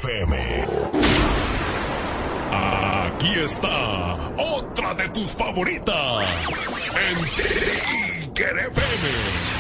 FM. Aquí está otra de tus favoritas. En Tiger FM.